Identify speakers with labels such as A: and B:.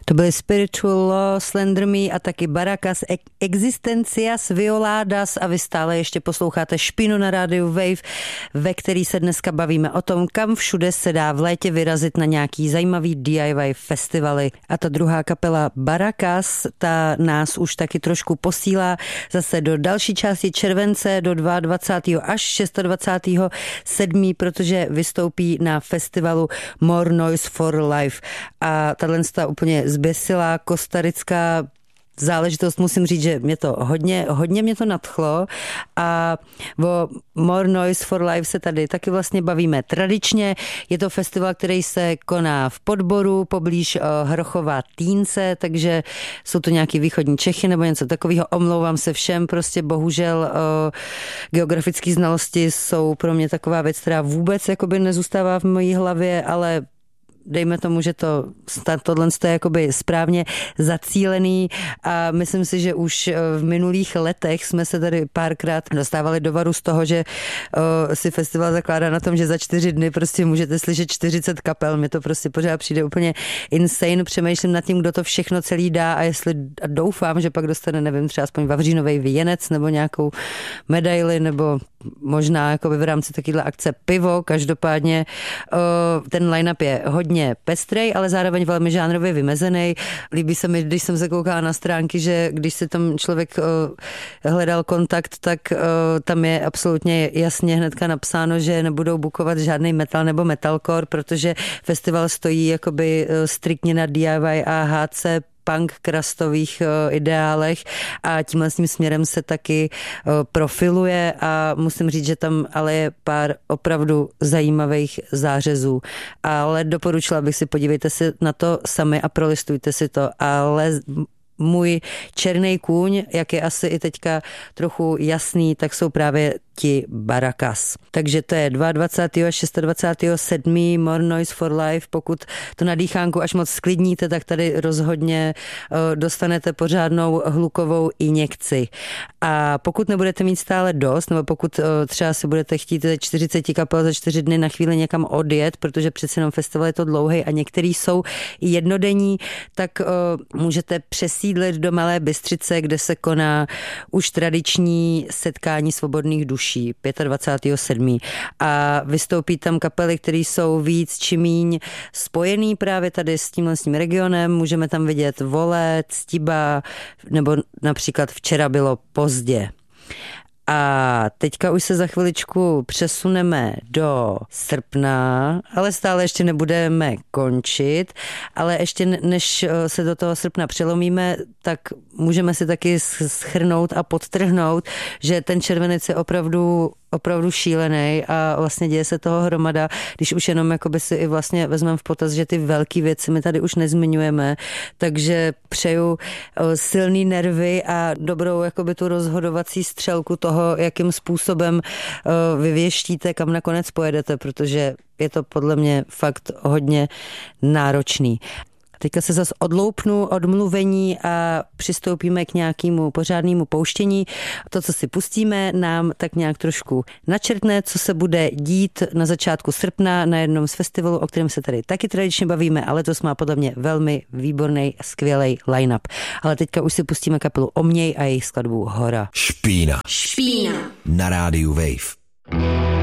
A: To byly Spiritual Law, Slender Me a taky Barracas, Existencias Violadas a vy stále ještě posloucháte Špínu na rádiu Wave, ve který se dneska bavíme o tom, kam všude se dá v létě vyrazit na nějaký zajímavý DIY festivaly. A ta druhá kapela Barracas, ta nás už taky trošku posílá zase do další části července, do 22. až 26. 7., protože vystoupí na festivalu More Noise for Life. A tahle úplně zběsilá kostarická záležitost, musím říct, že mě to hodně mě to nadchlo a o More Noise for Life se tady taky vlastně bavíme tradičně. Je to festival, který se koná v Podboru, poblíž Hrochova Týnce, takže jsou to nějaký východní Čechy nebo něco takového. Omlouvám se všem, prostě bohužel geografické znalosti jsou pro mě taková věc, která vůbec jakoby nezůstává v mojí hlavě, ale dejme tomu, že tohle je jakoby správně zacílený a myslím si, že už v minulých letech jsme se tady párkrát dostávali do varu z toho, že si festival zakládá na tom, že za 4 dny prostě můžete slyšet 40 kapel. Mně to prostě pořád přijde úplně insane. Přemýšlím nad tím, kdo to všechno celý dá a doufám, že pak dostane, nevím, třeba aspoň vavřínovej věnec nebo nějakou medaili nebo možná jakoby v rámci takovéhle akce pivo. Každopádně ten line-up je hodně pestrej, ale zároveň velmi žánrově vymezený. Líbí se mi, když jsem se koukala na stránky, že když si tam člověk hledal kontakt, tak tam je absolutně jasně hnedka napsáno, že nebudou bukovat žádný metal nebo metalcore, protože festival stojí jakoby striktně na DIY a HC punk krastových ideálech a tímhle s tím směrem se taky profiluje a musím říct, že tam ale je pár opravdu zajímavých zářezů. Ale doporučila bych si, podívejte si na to sami a prolistujte si to, ale můj černý kůň, jak je asi i teďka trochu jasný, tak jsou právě ti Barracas. Takže to je 22. až 26. 7. More Noise for Life. Pokud to na dýchánku až moc sklidníte, tak tady rozhodně dostanete pořádnou hlukovou injekci. A pokud nebudete mít stále dost, nebo pokud třeba si budete chtít ze 40 kapel za 4 dny na chvíli někam odjet, protože přeci jenom festival je to dlouhý a některý jsou i jednodenní, tak můžete přesídlit do Malé Bystřice, kde se koná už tradiční setkání svobodných duší 25.7. A vystoupí tam kapely, které jsou víc či míň spojený právě tady s tím regionem. Můžeme tam vidět Vole, Ctiba, nebo například Včera bylo pozdě. A teďka už se za chviličku přesuneme do srpna, ale stále ještě nebudeme končit, ale ještě než se do toho srpna přelomíme, tak můžeme si taky shrnout a podtrhnout, že ten červenec je opravdu šílený a vlastně děje se toho hromada, když už jenom jakoby si i vlastně vezmeme v potaz, že ty velký věci my tady už nezmiňujeme, takže přeju silný nervy a dobrou jakoby tu rozhodovací střelku toho, jakým způsobem vyvěštíte, kam nakonec pojedete, protože je to podle mě fakt hodně náročný. Teďka se zase odloupnu od mluvení a přistoupíme k nějakému pořádnému pouštění. To, co si pustíme, nám tak nějak trošku načrtne, co se bude dít na začátku srpna na jednom z festivalů, o kterém se tady taky tradičně bavíme, ale to má podle mě velmi výborný, skvělej line-up. Ale teďka už si pustíme kapelu Omněj a jejich skladbu Hora.
B: Špína. Na rádiu Wave.